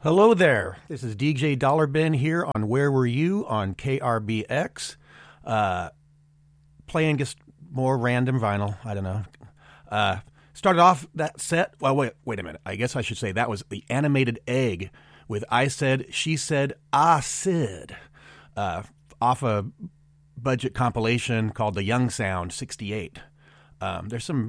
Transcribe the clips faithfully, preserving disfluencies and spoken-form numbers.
Hello there. This is D J Dollar Ben here on Where Were You on K R B X. Uh, playing just more random vinyl. I don't know. Uh, started off that set. Well, wait, wait a minute. I guess I should say that was the Animated Egg with I Said, She Said, I Said. Uh, off a budget compilation called The Young Sound sixty-eight. Um, there's some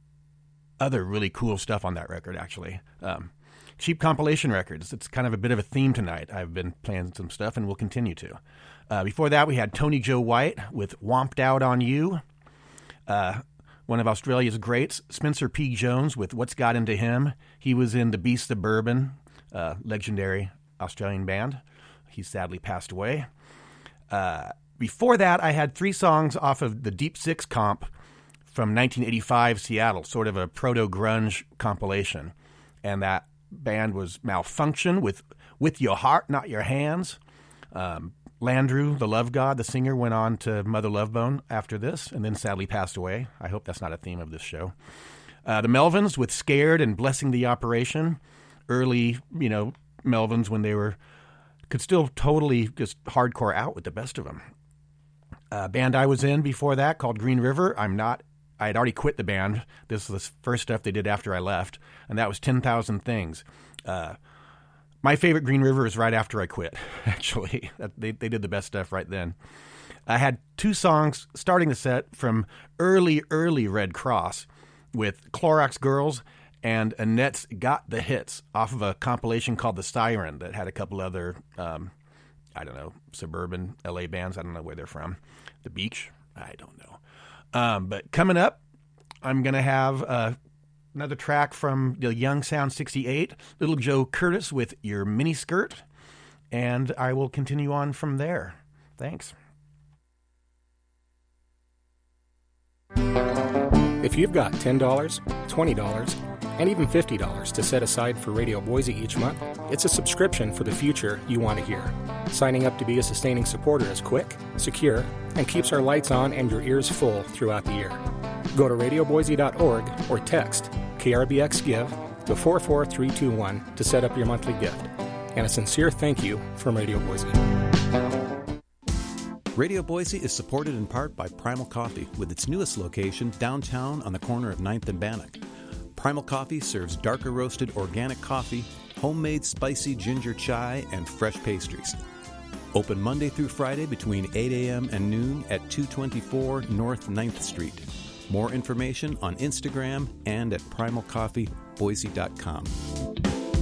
other really cool stuff on that record, actually. Um, cheap compilation records. It's kind of a bit of a theme tonight. I've been playing some stuff and will continue to. Uh, before that, we had Tony Joe White with Womped Out on You. Uh, one of Australia's greats, Spencer P. Jones with What's Got Into Him. He was in the Beast of Bourbon, uh, legendary Australian band. He sadly passed away. Uh, before that, I had three songs off of the Deep Six comp from nineteen eighty-five Seattle, sort of a proto-grunge compilation. And that band was Malfunction with With Your Heart, Not Your Hands. Um, Landrew, the Love God, the singer, went on to Mother Love Bone after this and then sadly passed away. I hope that's not a theme of this show. Uh, the Melvins with Scared and Blessing the Operation. Early, you know, Melvins when they were, could still totally just hardcore out with the best of them. Uh, band I was in before that called Green River. I'm not I had already quit the band. This was the first stuff they did after I left, and that was ten thousand Things. Uh, my favorite Green River is right after I quit, actually. They, they did the best stuff right then. I had two songs starting the set from early, early Red Cross with Clorox Girls and Annette's Got the Hits off of a compilation called The Siren that had a couple other, um, I don't know, suburban L A bands. I don't know where they're from. The Beach? I don't know. Um, but coming up, I'm going to have uh, another track from the Young Sound sixty-eight, Little Joe Curtis with Your Miniskirt, and I will continue on from there. Thanks. If you've got ten dollars, twenty dollars, and even fifty dollars to set aside for Radio Boise each month, it's a subscription for the future you want to hear. Signing up to be a sustaining supporter is quick, secure, and keeps our lights on and your ears full throughout the year. Go to radio boise dot org or text K R B X Give to four four three two one to set up your monthly gift. And a sincere thank you from Radio Boise. Radio Boise is supported in part by Primal Coffee, with its newest location downtown on the corner of ninth and Bannock. Primal Coffee serves darker roasted organic coffee, homemade spicy ginger chai, and fresh pastries. Open Monday through Friday between eight a.m. and noon at two twenty-four North ninth Street. More information on Instagram and at primal coffee boise dot com.